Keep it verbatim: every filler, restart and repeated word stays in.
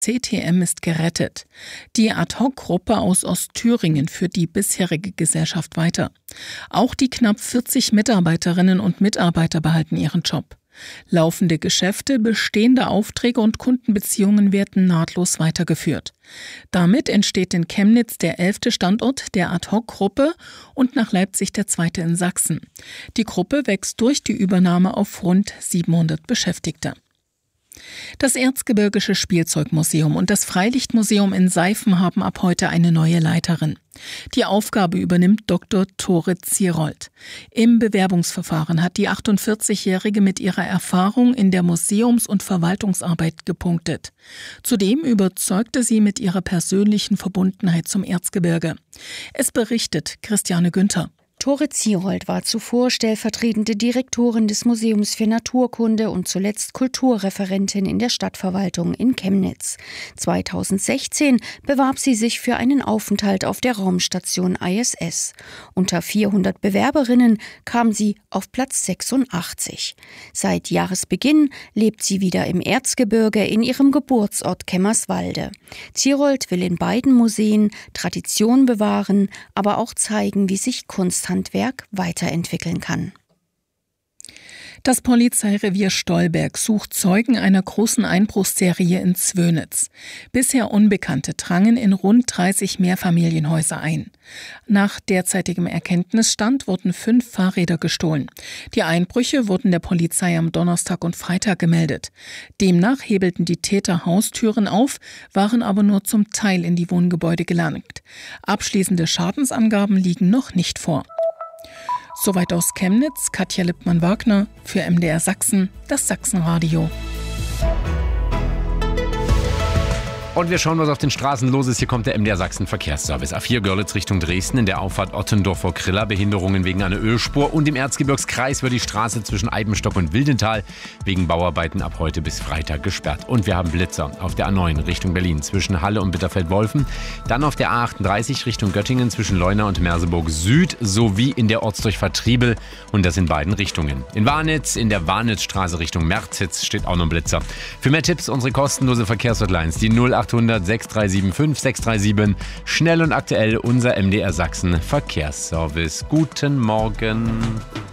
C T M ist gerettet. Die Ad-Hoc-Gruppe aus Ostthüringen führt die bisherige Gesellschaft weiter. Auch die knapp vierzig Mitarbeiterinnen und Mitarbeiter behalten ihren Job. Laufende Geschäfte, bestehende Aufträge und Kundenbeziehungen werden nahtlos weitergeführt. Damit entsteht in Chemnitz der elfte Standort der Ad-Hoc-Gruppe und nach Leipzig der zweite in Sachsen. Die Gruppe wächst durch die Übernahme auf rund siebenhundert Beschäftigte. Das Erzgebirgische Spielzeugmuseum und das Freilichtmuseum in Seifen haben ab heute eine neue Leiterin. Die Aufgabe übernimmt Doktor Tore Zierold. Im Bewerbungsverfahren hat die achtundvierzigjährige mit ihrer Erfahrung in der Museums- und Verwaltungsarbeit gepunktet. Zudem überzeugte sie mit ihrer persönlichen Verbundenheit zum Erzgebirge. Es berichtet Christiane Günther. Tore Zierold war zuvor stellvertretende Direktorin des Museums für Naturkunde und zuletzt Kulturreferentin in der Stadtverwaltung in Chemnitz. zweitausendsechzehn bewarb sie sich für einen Aufenthalt auf der Raumstation I S S. Unter vierhundert Bewerberinnen kam sie auf Platz sechsundachtzig. Seit Jahresbeginn lebt sie wieder im Erzgebirge in ihrem Geburtsort Kemmerswalde. Zierold will in beiden Museen Tradition bewahren, aber auch zeigen, wie sich Kunst Handwerk weiterentwickeln kann. Das Polizeirevier Stolberg sucht Zeugen einer großen Einbruchsserie in Zwönitz. Bisher Unbekannte drangen in rund dreißig Mehrfamilienhäuser ein. Nach derzeitigem Erkenntnisstand wurden fünf Fahrräder gestohlen. Die Einbrüche wurden der Polizei am Donnerstag und Freitag gemeldet. Demnach hebelten die Täter Haustüren auf, waren aber nur zum Teil in die Wohngebäude gelangt. Abschließende Schadensangaben liegen noch nicht vor. Soweit aus Chemnitz, Katja Lippmann-Wagner für M D R Sachsen, das Sachsenradio. Und wir schauen, was auf den Straßen los ist. Hier kommt der M D R Sachsen Verkehrsservice. A vier Görlitz Richtung Dresden in der Auffahrt Ottendorf vor Krilla. Behinderungen wegen einer Ölspur. Und im Erzgebirgskreis wird die Straße zwischen Eibenstock und Wildental wegen Bauarbeiten ab heute bis Freitag gesperrt. Und wir haben Blitzer auf der A neun Richtung Berlin zwischen Halle und Bitterfeld-Wolfen. Dann auf der A achtunddreißig Richtung Göttingen zwischen Leuna und Merseburg Süd sowie in der Ortsdurchfahrt Triebel. Und das in beiden Richtungen. In Warnitz, in der Warnitzstraße Richtung Merzitz steht auch noch ein Blitzer. Für mehr Tipps unsere kostenlose Verkehrshotlines, die null achthundert sechs drei sieben fünf sechs drei sieben. Schnell und aktuell unser M D R Sachsen Verkehrsservice. Guten Morgen.